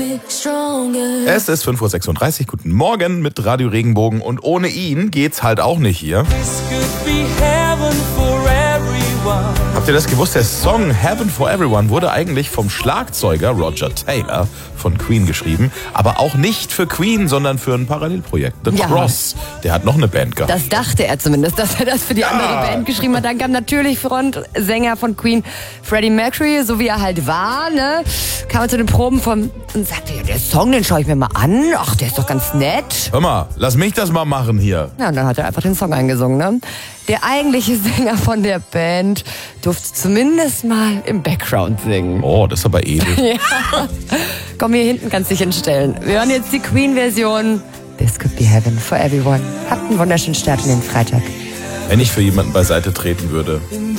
Es ist 5:36 Uhr. Guten Morgen mit Radio Regenbogen. Und ohne ihn geht's halt auch nicht hier. Habt ihr das gewusst? Der Song Heaven for Everyone wurde eigentlich vom Schlagzeuger Roger Taylor von Queen geschrieben. Aber auch nicht für Queen, sondern für ein Parallelprojekt. The Cross. Der hat noch eine Band gehabt. Das dachte er zumindest, dass er das für die andere Band geschrieben hat. Dann kam natürlich Frontsänger von Queen, Freddie Mercury, so wie er halt war, ne? Kam er zu den Proben und sagte, ja, der Song, den schaue ich mir mal an. Ach, der ist doch ganz nett. Hör mal, lass mich das mal machen hier. Ja, und dann hat er einfach den Song eingesungen, ne? Der eigentliche Sänger von der Band durfte zumindest mal im Background singen. Oh, das ist aber edel. Ja. Komm, hier hinten kannst du dich hinstellen. Wir hören jetzt die Queen-Version. This could be heaven for everyone. Habt einen wunderschönen Start in den Freitag. Wenn ich für jemanden beiseite treten würde,